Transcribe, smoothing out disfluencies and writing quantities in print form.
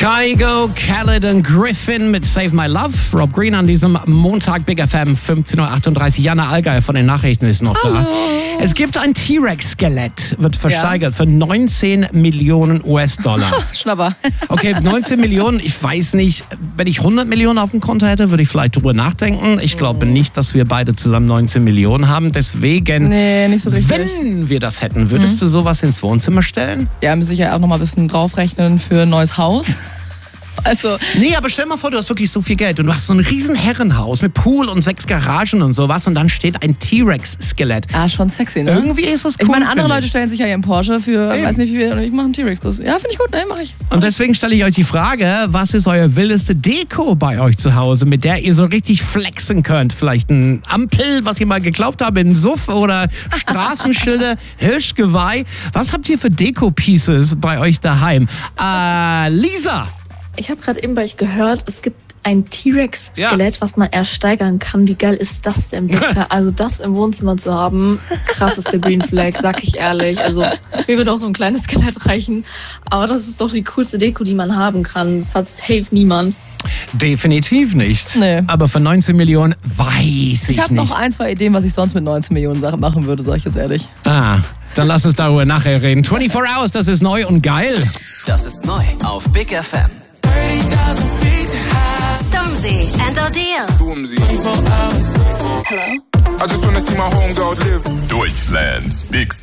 Kygo, Khaled und Griffin mit Save My Love. Rob Green an diesem Montag, Big FM, 15.38 Uhr. Jana Allgeier von den Nachrichten ist noch da. Es gibt ein T-Rex-Skelett, wird versteigert für 19 Millionen US-Dollar. Schnapper. Okay, 19 Millionen, ich weiß nicht, wenn ich 100 Millionen auf dem Konto hätte, würde ich vielleicht drüber nachdenken. Ich glaube nicht, dass wir beide zusammen 19 Millionen haben. Deswegen, nicht so richtig. Wenn wir das hätten, würdest du sowas ins Wohnzimmer stellen? Ja, müssen sicher auch noch mal ein bisschen draufrechnen für ein neues Haus. Also. Nee, aber stell mal vor, du hast wirklich so viel Geld und du hast so ein riesen Herrenhaus mit Pool und 6 Garagen und sowas und dann steht ein T-Rex-Skelett. Ah, schon sexy, ne? Irgendwie ist das cool. Ich meine, andere Leute stellen sich ja ihren Porsche für, weiß nicht wie viel, und ich mache einen T-Rex-Bus. Ja, finde ich gut, ne, mache ich. Und deswegen stelle ich euch die Frage, was ist euer wildeste Deko bei euch zu Hause, mit der ihr so richtig flexen könnt? Vielleicht ein Ampel, was ihr mal geglaubt habt, in Suff oder Straßenschilder, Hirschgeweih. Was habt ihr für Deko-Pieces bei euch daheim? Lisa! Ich habe gerade eben bei euch gehört, es gibt ein T-Rex-Skelett, was man ersteigern kann. Wie geil ist das denn bitte? Also das im Wohnzimmer zu haben, krasseste Green Flag, sag ich ehrlich. Also mir würde auch so ein kleines Skelett reichen. Aber das ist doch die coolste Deko, die man haben kann. Das hat safe niemand. Definitiv nicht. Nee. Aber für 19 Millionen weiß ich Ich habe nicht. noch 1, 2 Ideen, was ich sonst mit 19 Millionen Sachen machen würde, sag ich jetzt ehrlich. Dann lass uns darüber nachher reden. 24 Hours, das ist neu und geil. Das ist neu auf Big FM. Stormzy and Odile. Stormzy. Hello? I just wanna see my homegirls live. Deutschland's Big